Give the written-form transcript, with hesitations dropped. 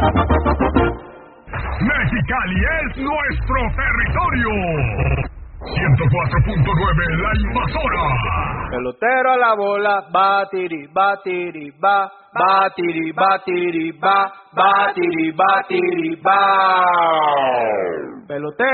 Mexicali es nuestro territorio. 104.9 La Invasora. Pelotero a la bola, batiri, batiri, ba, batiri, batiri, ba, batiri, batiri, ba. Pelotero.